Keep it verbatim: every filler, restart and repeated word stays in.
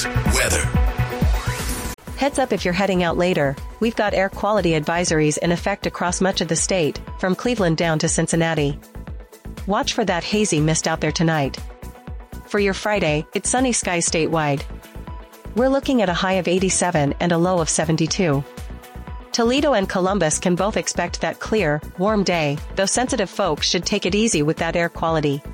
News. Weather. Heads up if you're heading out later, we've got air quality advisories in effect across much of the state, from Cleveland down to Cincinnati. Watch for that hazy mist out there tonight. For your Friday, it's sunny skies statewide. We're looking at a high of eighty-seven and a low of seventy-two. Toledo and Columbus can both expect that clear, warm day, though sensitive folks should take it easy with that air quality.